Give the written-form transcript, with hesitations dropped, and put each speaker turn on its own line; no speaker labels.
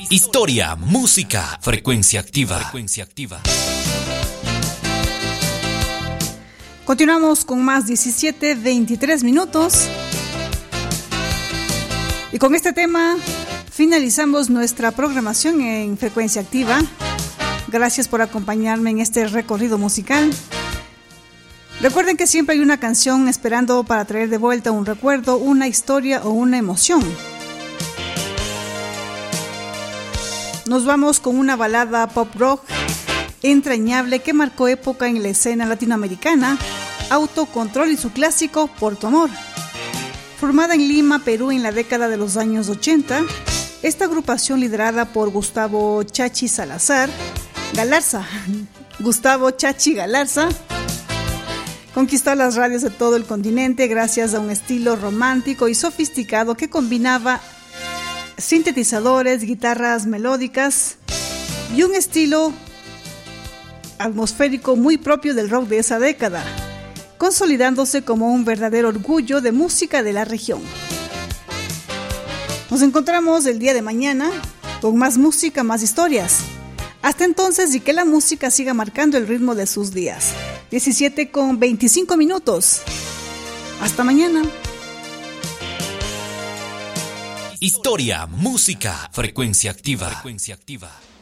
Historia, música, frecuencia activa.
Continuamos con más 17:23 minutos. Y con este tema finalizamos nuestra programación en Frecuencia Activa. Gracias por acompañarme en este recorrido musical. Recuerden que siempre hay una canción esperando para traer de vuelta un recuerdo, una historia o una emoción. Nos vamos con una balada pop rock entrañable que marcó época en la escena latinoamericana, Autocontrol y su clásico Por tu amor. Formada en Lima, Perú en la década de los años 80, esta agrupación liderada por Gustavo Chachi Galarza, conquistó las radios de todo el continente gracias a un estilo romántico y sofisticado que combinaba sintetizadores, guitarras melódicas y un estilo atmosférico muy propio del rock de esa década, consolidándose como un verdadero orgullo de música de la región. Nos encontramos el día de mañana con más música, más historias. Hasta entonces, y que la música siga marcando el ritmo de sus días. 17:25. Hasta mañana.
Historia, música, frecuencia activa.